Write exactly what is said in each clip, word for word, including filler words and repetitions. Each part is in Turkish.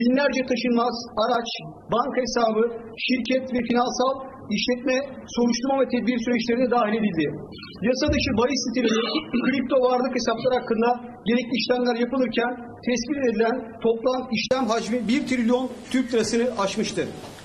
binlerce taşınmaz, araç, banka hesabı, şirket ve finansal işletme, soruşturma ve tedbir süreçlerine dahil edildi. Yasa dışı bahis siteleri, kripto varlık hesapları hakkında gerekli işlemler yapılırken tespit edilen toplam işlem hacmi bir trilyon Türk lirasını aşmıştır.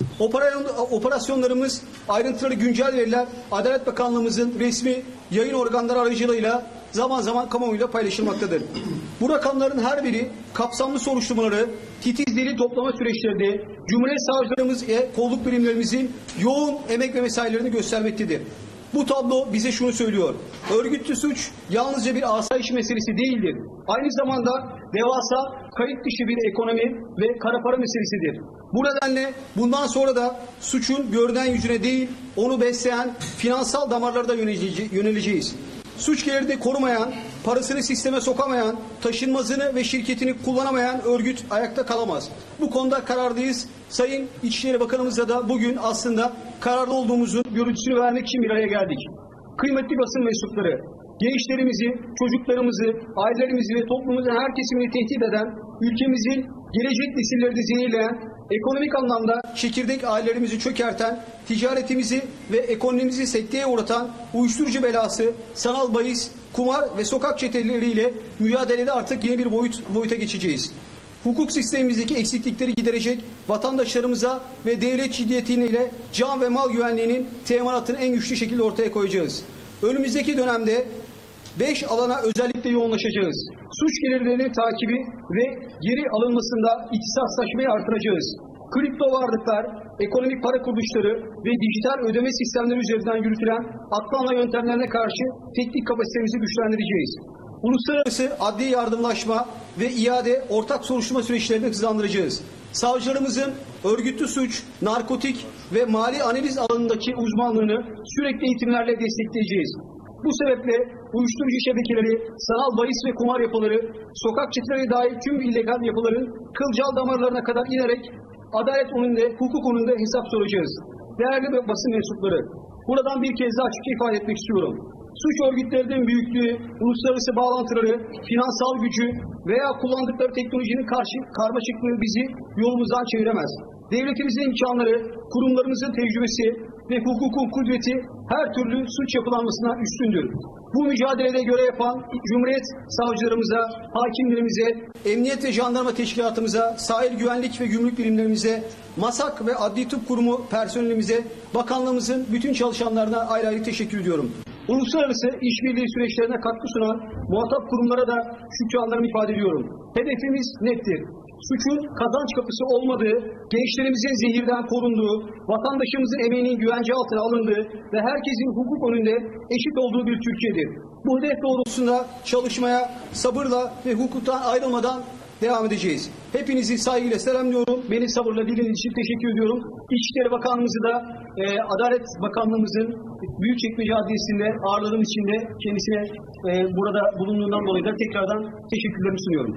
Operasyonlarımız, ayrıntıları güncel veriler Adalet Bakanlığımızın resmi yayın organları aracılığıyla zaman zaman kamuoyuyla paylaşılmaktadır. Bu rakamların her biri kapsamlı soruşturmaları, titiz delil toplama süreçlerinde Cumhuriyet Savcılarımız ve kolluk birimlerimizin yoğun emek ve mesailerini göstermektedir. Bu tablo bize şunu söylüyor. Örgütlü suç yalnızca bir asayiş meselesi değildir. Aynı zamanda devasa kayıt dışı bir ekonomi ve kara para meselesidir. Bu nedenle bundan sonra da suçun görünen yüzüne değil, onu besleyen finansal damarlara da yöneleceğiz. Suç gelirini korumayan, parasını sisteme sokamayan, taşınmazını ve şirketini kullanamayan örgüt ayakta kalamaz. Bu konuda kararlıyız. Sayın İçişleri Bakanımızla da bugün aslında kararlı olduğumuzun görüntüsünü vermek için bir araya geldik. Kıymetli basın mensupları, gençlerimizi, çocuklarımızı, ailelerimizi ve toplumumuzun her kesimini tehdit eden, ülkemizin gelecek nesilleri de zehirleyen, ekonomik anlamda çekirdek ailelerimizi çökerten, ticaretimizi ve ekonomimizi sekteye uğratan uyuşturucu belası, sanal bahis, kumar ve sokak çeteleriyle mücadelede artık yeni bir boyut boyuta geçeceğiz. Hukuk sistemimizdeki eksiklikleri giderecek, vatandaşlarımıza ve devlet ciddiyetiyle can ve mal güvenliğinin teminatını en güçlü şekilde ortaya koyacağız. Önümüzdeki dönemde beş alana özellikle yoğunlaşacağız. Suç gelirlerinin takibi ve geri alınmasında ihtisaslaşmayı artıracağız. Kripto varlıklar, ekonomik para kuruluşları ve dijital ödeme sistemleri üzerinden yürütülen aklanma yöntemlerine karşı teknik kapasitemizi güçlendireceğiz. Uluslararası adli yardımlaşma ve iade ortak soruşturma süreçlerini hızlandıracağız. Savcılarımızın örgütlü suç, narkotik ve mali analiz alanındaki uzmanlığını sürekli eğitimlerle destekleyeceğiz. Bu sebeple uyuşturucu şebekeleri, sanal bahis ve kumar yapıları, sokak çeteleri dahil tüm illegal yapıların kılcal damarlarına kadar inerek adalet önünde, hukuk önünde hesap soracağız. Değerli basın mensupları, buradan bir kez daha açıkça ifade etmek istiyorum. Suç örgütlerinin büyüklüğü, uluslararası bağlantıları, finansal gücü veya kullandıkları teknolojinin karşı karmaşıklığı bizi yolumuzdan çeviremez. Devletimizin imkanları, kurumlarımızın tecrübesi ve hukukun kudreti her türlü suç yapılanmasına üstündür. Bu mücadelede görev yapan Cumhuriyet savcılarımıza, hakimlerimize, emniyet ve jandarma teşkilatımıza, sahil güvenlik ve gümrük birimlerimize, MASAK ve Adli Tıp Kurumu personelimize, bakanlığımızın bütün çalışanlarına ayrı ayrı teşekkür ediyorum. Uluslararası işbirliği süreçlerine katkı sunan muhatap kurumlara da şükranlarımı ifade ediyorum. Hedefimiz nettir. Suçun kazanç kapısı olmadığı, gençlerimizin zehirden korunduğu, vatandaşımızın emeğinin güvence altına alındığı ve herkesin hukuk önünde eşit olduğu bir Türkiye'dir. Bu hedef doğrultusunda çalışmaya sabırla ve hukuktan ayrılmadan devam edeceğiz. Hepinizi saygıyla selamlıyorum. Beni sabırla dinlediğiniz için teşekkür ediyorum. İçişleri Bakanlığımızı da e, Adalet Bakanlığımızın Büyükçekmece Adliyesi'nde ağırladığım için de kendisine e, burada bulunduğundan dolayı da tekrardan teşekkürlerimi sunuyorum.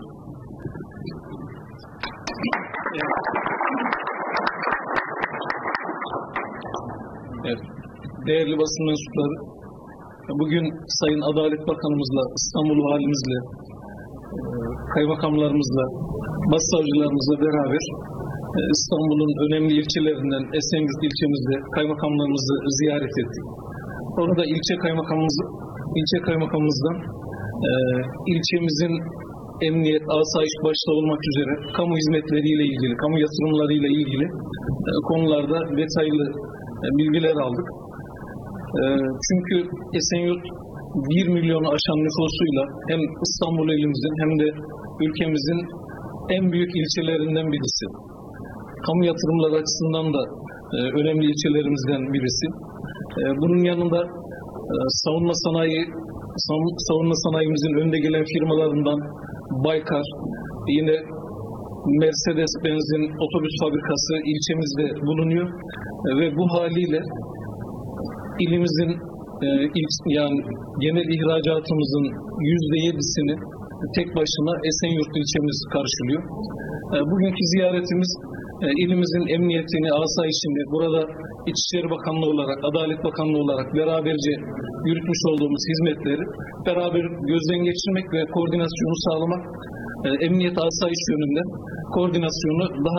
Evet. Değerli basın mensupları, bugün Sayın Adalet Bakanımızla, İstanbul Valimizle, kaymakamlarımızla, başsavcılarımızla beraber İstanbul'un önemli ilçelerinden Esenyurt ilçemizde kaymakamlarımızı ziyaret ettik. Orada ilçe kaymakamımız, ilçe kaymakamımızdan e, ilçemizin emniyet, asayiş başta olmak üzere kamu hizmetleriyle ilgili, kamu yatırımlarıyla ilgili e, konularda detaylı e, bilgiler aldık. E, çünkü Esenyurt bir milyonu aşan nüfusuyla hem İstanbul ilimizin hem de ülkemizin en büyük ilçelerinden birisi. Kamu yatırımları açısından da e, önemli ilçelerimizden birisi. E, bunun yanında e, savunma sanayi, savunma sanayimizin önde gelen firmalarından Baykar, yine Mercedes-Benz'in otobüs fabrikası ilçemizde bulunuyor e, ve bu haliyle ilimizin e, ilk, yani genel ihracatımızın yüzde yedisini tek başına Esenyurt ilçemiz karşılıyor. E, bugünkü ziyaretimiz e, ilimizin emniyetini, asayişini burada İçişleri Bakanlığı olarak, Adalet Bakanlığı olarak beraberce yürütmüş olduğumuz hizmetleri beraber gözden geçirmek ve koordinasyonu sağlamak. e, emniyet asayiş yönünden koordinasyonu daha